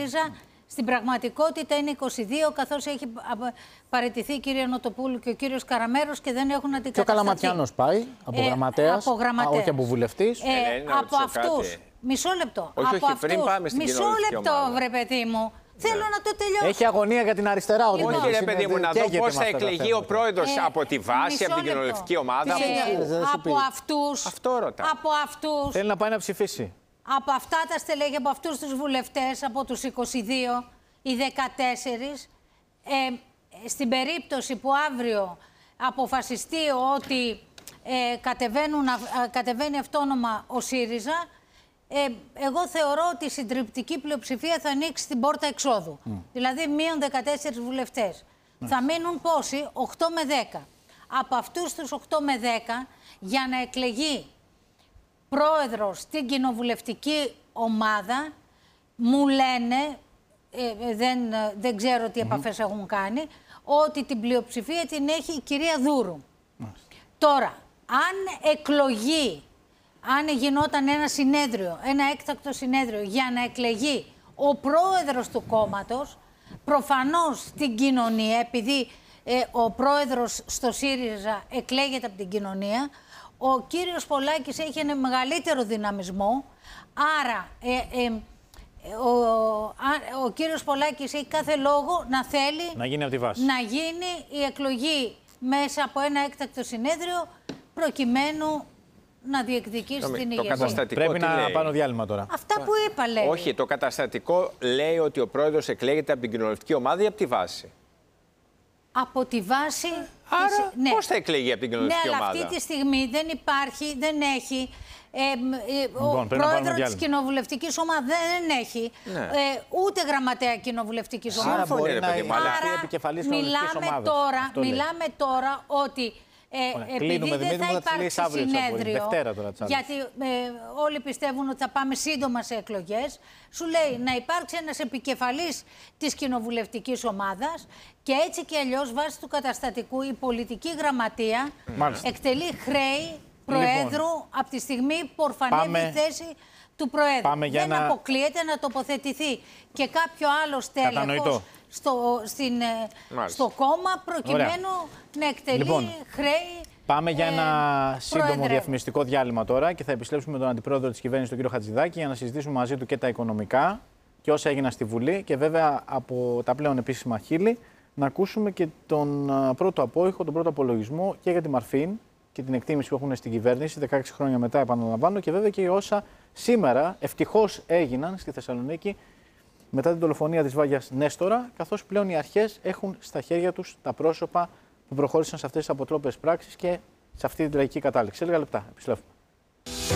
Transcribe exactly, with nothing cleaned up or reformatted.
ΣΥΡΙΖΑ. Στην πραγματικότητα είναι είκοσι δύο, καθώς έχει παραιτηθεί η κυρία Νοτοπούλου και ο κύριος Καραμέρος και δεν έχουν αντικατασταθεί. Και ο Καλαματιάνος πάει, από ε, γραμματέας, από γραμματέας. όχι από βουλευτής. Ε, Ελένη, από αυτούς. κάτι. Μισό λεπτό. Όχι, από όχι, αυτούς, πριν πάμε στην μισό κοινοβουλευτική λεπτό, ομάδα. βρε παιδί μου. Θέλω Ναι. να το τελειώσω. Έχει αγωνία για την αριστερά. Λοιπόν, Όχι, ρε παιδί μου, να δω πώς θα εκλεγεί ο πρόεδρος Ε, από τη βάση, μισό από την λεπτό. κοινοβουλευτική ομάδα. Ε, από- δεν σου από πει. αυτούς. Αυτό ρωτάω. Από αυτούς. Θέλει να πάει να ψηφίσει. Από αυτά τα στελέχη, από αυτούς τους βουλευτές, από τους είκοσι δύο, οι δεκατέσσερις, ε, στην περίπτωση που αύριο αποφασιστεί ότι ε, κατεβαίνουν, α, κατεβαίνει αυτόνομα ο ΣΥΡΙΖΑ, ε, εγώ θεωρώ ότι η συντριπτική πλειοψηφία θα ανοίξει την πόρτα εξόδου. Mm. Δηλαδή, μείον δεκατέσσερις βουλευτές. Mm. Θα μείνουν πόσοι? οκτώ με δέκα. Από αυτούς τους οκτώ με δέκα, για να εκλεγεί πρόεδρος στην κοινοβουλευτική ομάδα, μου λένε, ε, δεν, δεν ξέρω τι επαφές έχουν κάνει, ότι την πλειοψηφία την έχει η κυρία Δούρου. Mm. Τώρα, αν εκλογεί, αν γινόταν ένα συνέδριο, ένα έκτακτο συνέδριο για να εκλεγεί ο πρόεδρος του κόμματος, προφανώς στην κοινωνία, επειδή ε, ο πρόεδρος στο ΣΥΡΙΖΑ εκλέγεται από την κοινωνία, ο κύριος Πολάκης έχει ένα μεγαλύτερο δυναμισμό, άρα ε, ε, ο, α, ο κύριος Πολάκης έχει κάθε λόγο να θέλει να γίνει από τη βάση. Να γίνει η εκλογή μέσα από ένα έκτακτο συνέδριο, προκειμένου να διεκδικήσει το, την το ηγεσία. καταστατικό Πρέπει τι να λέει? πάνω διάλειμμα τώρα. Αυτά που είπα λέει. Όχι, το καταστατικό λέει ότι ο πρόεδρος εκλέγεται από την κοινοβουλευτική ομάδα ή από τη βάση. Από τη βάση... Άρα, της... ναι. πώς θα εκλεγεί από την κοινοβουλευτική ναι, ομάδα? αλλά αυτή τη στιγμή δεν υπάρχει, δεν έχει... Ε, ε, λοιπόν, ο πρόεδρος της κοινοβουλευτικής ομάδας δεν έχει ναι. ε, ούτε γραμματέα κοινοβουλευτικής Άρα ομάδας. μπορεί ρε, να παιδί μου, αλλά- είναι επικεφαλής κοινοβουλευτικής μιλάμε ομάδας. τώρα, Αυτό λέει. μιλάμε τώρα ότι ε, Ωραία, επειδή κλείνουμε, δεν Δημήτρη, θα μου, θα τις λύσεις υπάρξει αύριο τις απορίες. συνέδριο, Δευτέρα τώρα τις άλλες. γιατί ε, όλοι πιστεύουν ότι θα πάμε σύντομα σε εκλογές, σου λέει να υπάρξει ένας επικεφαλής της κοινοβουλευτικής ομάδας και έτσι και αλλιώς βάσει του καταστατικού η πολιτική γραμματεία Μάλιστα. εκτελεί χρέη Προέδρου Λοιπόν, από τη στιγμή που ορφανεύει πάμε, η θέση του Προέδρου. πάμε για δεν ένα... αποκλείεται να τοποθετηθεί και κάποιο άλλο στέλεχος στο, στην, στο κόμμα προκειμένου Ωραία. να εκτελεί λοιπόν, χρέη. Πάμε για ένα ε, σύντομο προεδρεύω. διαφημιστικό διάλειμμα τώρα και θα επιστρέψουμε με τον Αντιπρόεδρο της Κυβέρνησης, τον κύριο Χατζηδάκη, για να συζητήσουμε μαζί του και τα οικονομικά και όσα έγιναν στη Βουλή και βέβαια από τα πλέον επίσημα χείλη να ακούσουμε και τον πρώτο απόϊχο, τον πρώτο απολογισμό και για τη Μαρφίν και την εκτίμηση που έχουν στην κυβέρνηση, δεκαέξι χρόνια μετά, επαναλαμβάνω, και βέβαια και όσα σήμερα ευτυχώς έγιναν στη Θεσσαλονίκη μετά την δολοφονία της Βάγιας Νέστορα, καθώς πλέον οι αρχές έχουν στα χέρια τους τα πρόσωπα που προχώρησαν σε αυτές τις αποτρόπες πράξεις και σε αυτή την τραγική κατάληξη. Σε λίγα λεπτά επιστρέφουμε.